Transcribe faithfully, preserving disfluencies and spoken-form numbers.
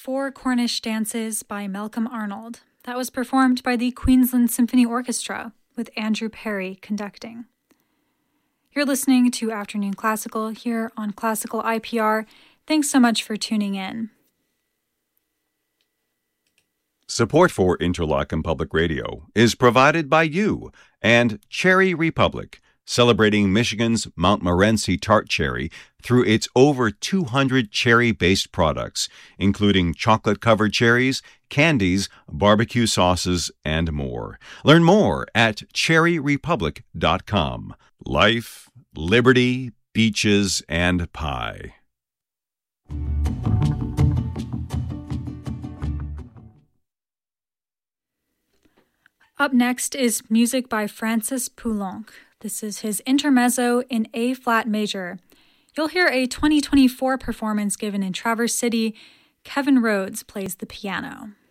Four Cornish Dances by Malcolm Arnold. That was performed by the Queensland Symphony Orchestra, with Andrew Perry conducting. You're listening to Afternoon Classical here on Classical I P R. Thanks so much for tuning in. Support for Interlochen Public Radio is provided by you and Cherry Republic, celebrating Michigan's Montmorency tart cherry through its over two hundred cherry-based products, including chocolate-covered cherries, candies, barbecue sauces, and more. Learn more at cherry republic dot com. Life, liberty, beaches, and pie. Up next is music by Francis Poulenc. This is his intermezzo in A-flat major. You'll hear a twenty twenty-four performance given in Traverse City. Kevin Rhodes plays the piano.